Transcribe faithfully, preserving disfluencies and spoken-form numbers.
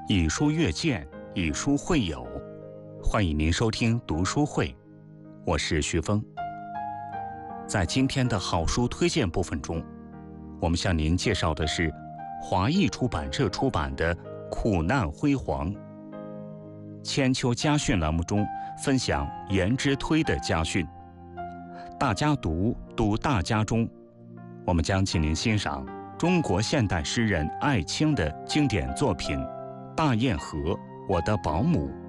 以书阅见，以书会友。欢迎您收听读书会，我是徐峰。在今天的好书推荐部分中，我们向您介绍的是华译出版社出版的《苦难辉煌》。千秋家训栏目中分享颜之推的家训，大家读读大家中，我们将请您欣赏中国现代诗人艾青的经典作品《大堰河，我的保姆》。